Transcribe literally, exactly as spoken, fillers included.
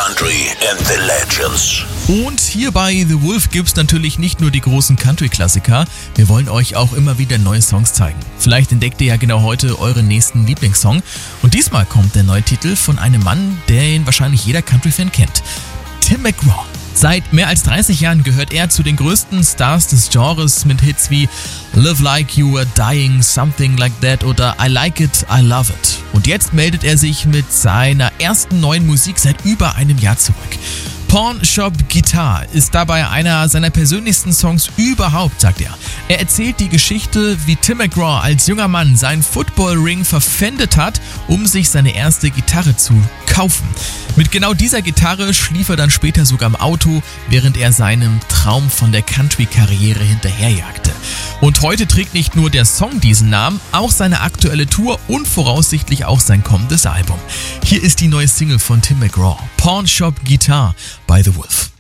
Country and the Legends. Und hier bei The Wolf gibt's natürlich nicht nur die großen Country-Klassiker, wir wollen euch auch immer wieder neue Songs zeigen. Vielleicht entdeckt ihr ja genau heute euren nächsten Lieblingssong. Und diesmal kommt der neue Titel von einem Mann, den wahrscheinlich jeder Country-Fan kennt. Tim McGraw. Seit mehr als dreißig Jahren gehört er zu den größten Stars des Genres mit Hits wie Live Like You Were Dying, Something Like That oder I Like It, I Love It. Und jetzt meldet er sich mit seiner ersten neuen Musik seit über einem Jahr zurück. Pawn Shop Guitar ist dabei einer seiner persönlichsten Songs überhaupt, sagt er. Er erzählt die Geschichte, wie Tim McGraw als junger Mann seinen Football-Ring verpfändet hat, um sich seine erste Gitarre zu kaufen. Mit genau dieser Gitarre schlief er dann später sogar im Auto, während er seinem Traum von der Country-Karriere hinterherjagte. Und heute trägt nicht nur der Song diesen Namen, auch seine aktuelle Tour und voraussichtlich auch sein kommendes Album. Hier ist die neue Single von Tim McGraw, Pawn Shop Guitar bei The Wolf.